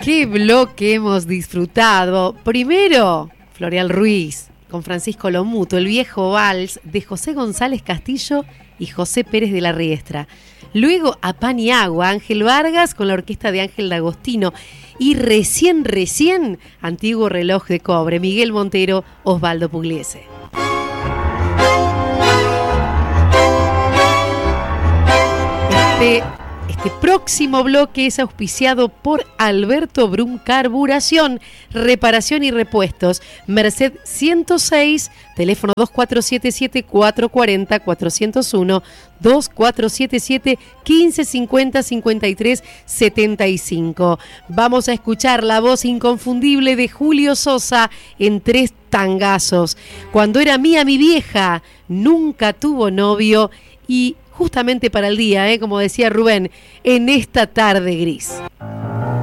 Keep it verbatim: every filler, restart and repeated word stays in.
Qué bloque hemos disfrutado. Primero, Floreal Ruiz, con Francisco Lomuto, el viejo vals de José González Castillo y José Pérez de la Riestra. Luego, A Pan y Agua, Ángel Vargas con la orquesta de Ángel D'Agostino. Y recién, recién, Antiguo Reloj de Cobre, Miguel Montero, Osvaldo Pugliese. Este... Este próximo bloque es auspiciado por Alberto Brum Carburación, reparación y repuestos. Merced ciento seis, teléfono dos cuatro siete siete, cuatro cuatro cero, cuatro cero uno, dos cuatro siete siete, quince cincuenta, cincuenta y tres setenta y cinco. Vamos a escuchar la voz inconfundible de Julio Sosa en Tres Tangazos. Cuando era mía mi vieja, nunca tuvo novio y... justamente para el día, ¿eh? Como decía Rubén, en esta tarde gris.